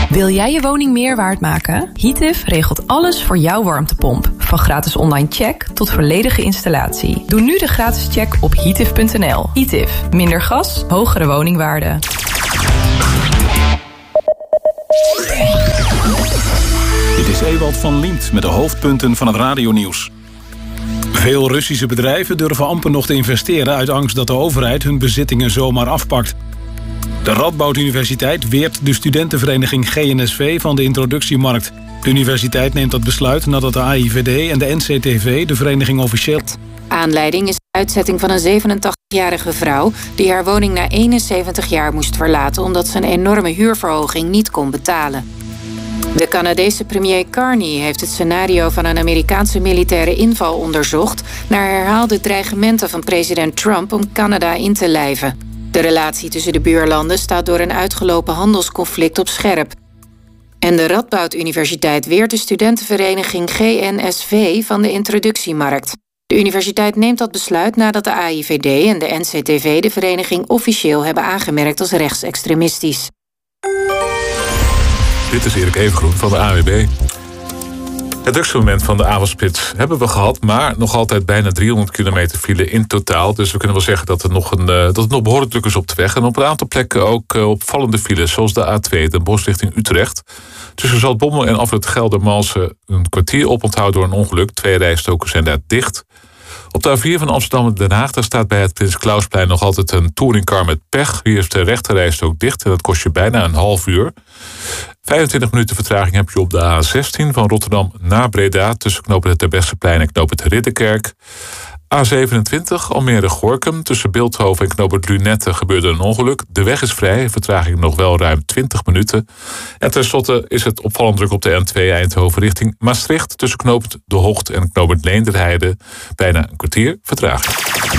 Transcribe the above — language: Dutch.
Wil jij je woning meer waard maken? Heative regelt alles voor jouw warmtepomp. Van gratis online check tot volledige installatie. Doe nu de gratis check op heative.nl. Heative. Minder gas, hogere woningwaarde. Dit is Ewald van Liemt met de hoofdpunten van het radionieuws. Veel Russische bedrijven durven amper nog te investeren uit angst dat de overheid hun bezittingen zomaar afpakt. De Radboud Universiteit weert de studentenvereniging GNSV van de introductiemarkt. De universiteit neemt dat besluit nadat de AIVD en de NCTV de vereniging officieel... Aanleiding is de uitzetting van een 87-jarige vrouw die haar woning na 71 jaar moest verlaten omdat ze een enorme huurverhoging niet kon betalen. De Canadese premier Carney heeft het scenario van een Amerikaanse militaire inval onderzocht naar herhaalde dreigementen van president Trump om Canada in te lijven. De relatie tussen de buurlanden staat door een uitgelopen handelsconflict op scherp. En de Radboud Universiteit weert de studentenvereniging GNSV van de introductiemarkt. De universiteit neemt dat besluit nadat de AIVD en de NCTV de vereniging officieel hebben aangemerkt als rechtsextremistisch. Dit is Erik Evengroen van de AWB. Het drukste moment van de avondspits hebben we gehad, maar nog altijd bijna 300 kilometer file in totaal. Dus we kunnen wel zeggen dat het nog behoorlijk druk is op de weg. En op een aantal plekken ook opvallende files, zoals de A2, Den Bosch richting Utrecht. Tussen Zaltbommel en Afrit Geldermalsen een kwartier oponthoud door een ongeluk. 2 rijstroken zijn daar dicht. Op de A4 van Amsterdam en Den Haag, daar staat bij het Prins Klausplein nog altijd een touringcar met pech. Hier is de rechterrijstrook dicht en dat kost je bijna een half uur. 25 minuten vertraging heb je op de A16 van Rotterdam naar Breda tussen knooppunt het Terbrechtseplein en knooppunt Ridderkerk. A27 Almere-Gorinchem tussen Bilthoven en knooppunt Lunette gebeurde een ongeluk. De weg is vrij, vertraging nog wel ruim 20 minuten. En tenslotte is het opvallend druk op de N2 Eindhoven richting Maastricht tussen knooppunt De Hocht en knooppunt Leenderheide. Bijna een kwartier vertraging.